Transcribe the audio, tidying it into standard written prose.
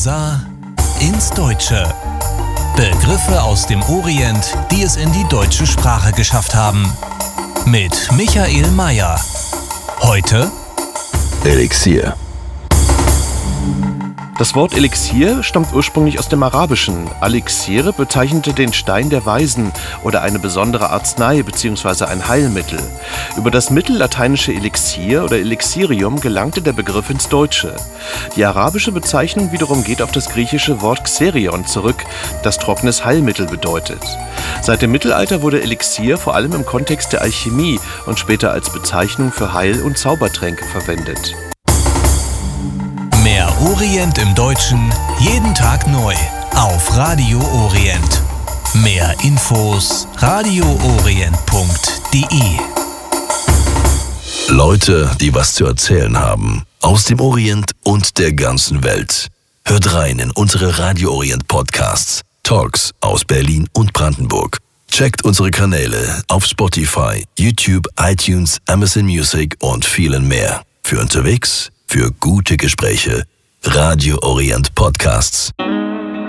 Basar ins Deutsche. Begriffe aus dem Orient, die es in die deutsche Sprache geschafft haben. Mit Michael Mayer. Heute Elixier. Das Wort Elixier stammt ursprünglich aus dem Arabischen. Elixiere bezeichnete den Stein der Weisen oder eine besondere Arznei bzw. ein Heilmittel. Über das mittellateinische Elixier oder Elixirium gelangte der Begriff ins Deutsche. Die arabische Bezeichnung wiederum geht auf das griechische Wort Xerion zurück, das trockenes Heilmittel bedeutet. Seit dem Mittelalter wurde Elixier vor allem im Kontext der Alchemie und später als Bezeichnung für Heil- und Zaubertränke verwendet. Mehr Orient im Deutschen, jeden Tag neu auf Radio Orient. Mehr Infos radioorient.de. Leute, die was zu erzählen haben. Aus dem Orient und der ganzen Welt. Hört rein in unsere Radio Orient Podcasts. Talks aus Berlin und Brandenburg. Checkt unsere Kanäle auf Spotify, YouTube, iTunes, Amazon Music und vielen mehr. Für unterwegs, für gute Gespräche. Radio Orient Podcasts.